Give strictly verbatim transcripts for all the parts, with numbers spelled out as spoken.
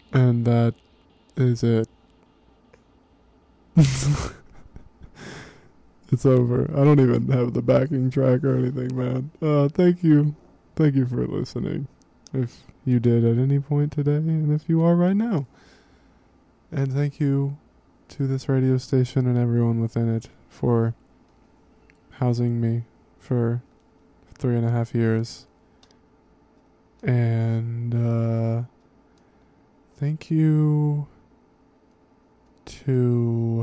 And that is it. It's over. I don't even have the backing track or anything, man. Uh, thank you. Thank you for listening. If you did at any point today, and if you are right now. And thank you to this radio station and everyone within it for housing me for three and a half years. And uh, thank you to...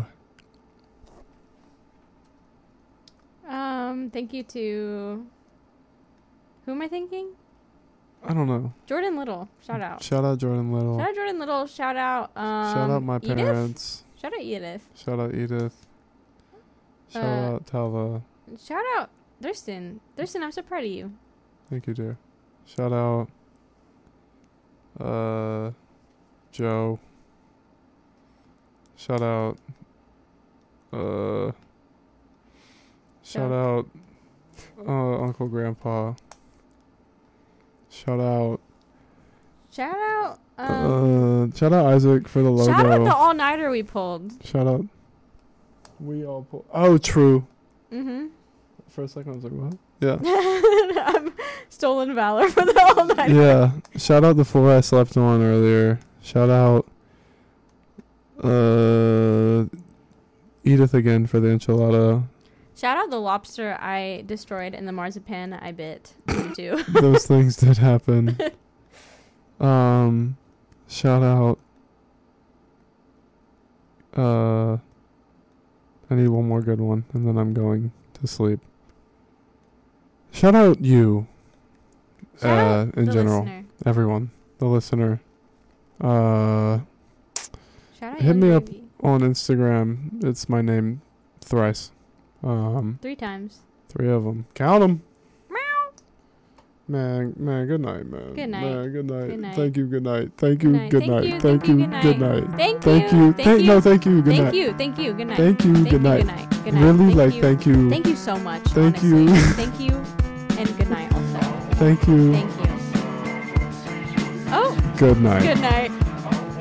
Um, thank you to... Who am I thinking? I don't know. Jordan Little. Shout out. Shout out Jordan Little. Shout out Jordan Little. Shout out... Um, Shout out my Edith? parents. Shout out Edith. Shout out Edith. Shout Uh, out Tala. Shout out Thurston. Thurston, I'm so proud of you. Thank you, dear. Shout out uh, Joe. Shout out uh, shout Joe. out uh, Uncle Grandpa. Shout out Shout out... Um, uh, shout out Isaac for the logo. shout out the all-nighter we pulled. Shout out. We all pull. Oh, true. Mm-hmm. For a second, I was like, what? Yeah. I'm stolen valor for the all-nighter. Yeah. Shout out the floor I slept on earlier. Shout out uh, Edith again for the enchilada. Shout out the lobster I destroyed and the marzipan I bit into. Those things did happen. Um, shout out. Uh, I need one more good one, and then I'm going to sleep. Shout out you. Shout uh, out in the general, listener. everyone, the listener. Uh, Shout out hit Young me up Gravy. on Instagram. It's my name, thrice. Um, Three times. three of them. Count them. Meow. Man, man, good night, man. Good night. Man, good night. Good night. Thank you, good night. Thank you, night. good Thank night. you, Thank thank you, you, good good night. night. Thank, Thank you. you. Thank Thank you. no, thank you. Good Thank night. you. Thank you. Good night. Thank you. Thank Good you. night. Good night. Good night. Really, thank like, you. thank you. Thank you so much. Thank honestly. you. Thank you. And good night also. Thank you. Thank you. Oh. Good night. Good night.